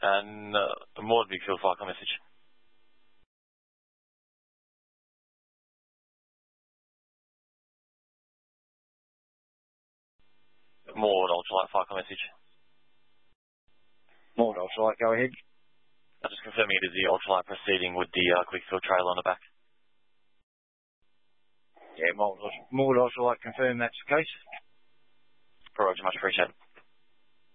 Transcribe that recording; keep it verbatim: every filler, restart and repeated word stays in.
And uh, Maud big field fire message. Maud ultralight fire message. Maud ultralight, go ahead. I'm just confirming it is the ultralight proceeding with the uh, quick field trailer on the back. Yeah, Maud, Maud ultralight confirm that's the case. Roger, much appreciated.